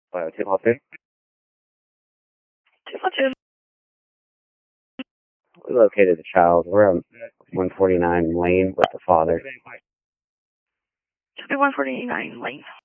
212. 212. We located the child. We're on 149 Lane with the father. Copy 149 Lane.